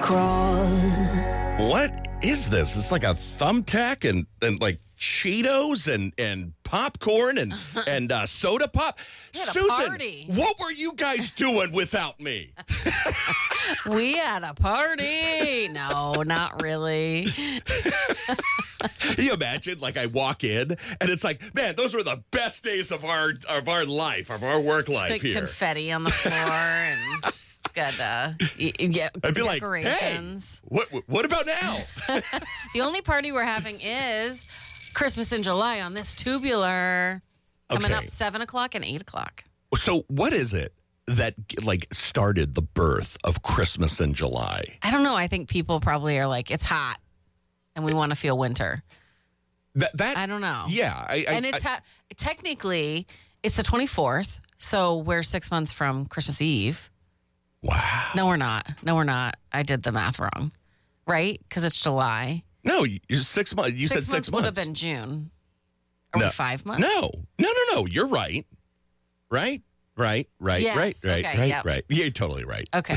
cross. What is this? It's like a thumbtack and like Cheetos and popcorn and soda pop. We had a Susan, party. what were you guys doing without me? We had a party. No, not really. Can you imagine? Like I walk in and it's like, man, those were the best days of our life, of our work life Like here. confetti on the floor and got I'd be like, hey, decorations. what about now? The only party we're having is Christmas in July on this tubular coming Okay. up 7 o'clock and 8 o'clock. So what is it that like started the birth of Christmas in July? I don't know. I think people probably are like, it's hot and we want to feel winter. That I don't know. Yeah. And it's technically, it's the 24th. So we're 6 months from Christmas Eve. Wow. No, we're not. I did the math wrong. Right? Because it's July. No, you're 6 months. You said 6 months. Would have been June. Are we 5 months? No. You're right. Right. Yes, okay, yep. Right. You're totally right. Okay.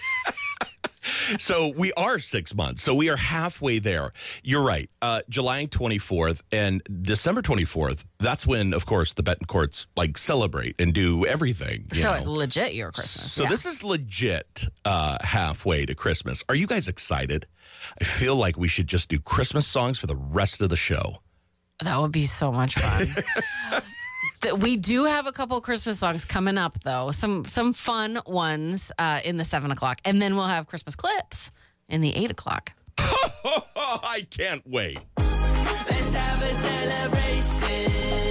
So we are 6 months. So we are halfway there. You're right. July 24th and December 24th. That's when, of course, the Betancourts like celebrate and do everything. So it's legit your Christmas. So this is legit halfway to Christmas. Are you guys excited? I feel like we should just do Christmas songs for the rest of the show. That would be so much fun. We do have a couple Christmas songs coming up, though. Some fun ones in the 7 o'clock. And then we'll have Christmas clips in the 8 o'clock. I can't wait. Let's have a celebration.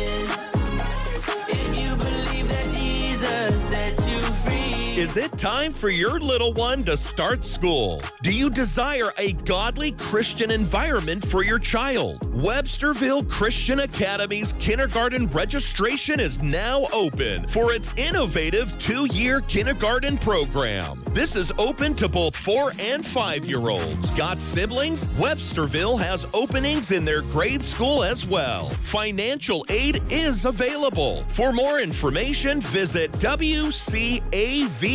If you believe that Jesus set you free. Is it time for your little one to start school? Do you desire a godly Christian environment for your child? Websterville Christian Academy's kindergarten registration is now open for its innovative 2-year kindergarten program. This is open to both 4 and 5-year-olds. Got siblings? Websterville has openings in their grade school as well. Financial aid is available. For more information, visit WCAVT.org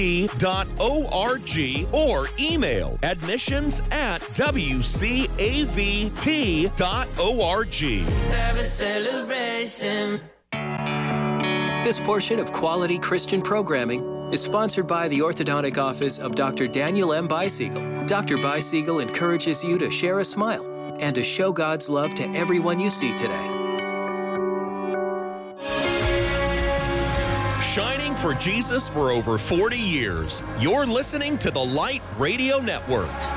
or email admissions@WCAVT.org. Have a celebration. This portion of Quality Christian Programming is sponsored by the Orthodontic Office of Dr. Daniel M. Beisiegel. Dr. Beisiegel encourages you to share a smile and to show God's love to everyone you see today. Shining for Jesus for over 40 years. You're listening to the Light Radio Network.